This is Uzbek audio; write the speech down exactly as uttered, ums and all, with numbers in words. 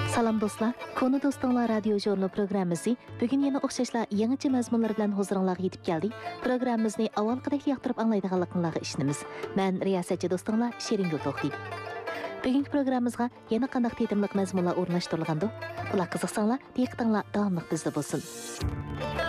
Salam dostlar, Konu Dostlar Radio Jurnal programmasi bugün yana o'xshashlar yangicha mazmunlar bilan huzuringizga yetib keldik. Programmamizni avvalgidek yoqtirib anglaydiganliklaringizni ishonamiz. Men riyosatchi do'stinglar Sheringul To'xtib. Bugungi programmamizga yana qanday tetimliq mazmunlar o'rnashtirilgandi? Bular qiziqsanglar, diqqatinglar davomli bizda bo'lsin.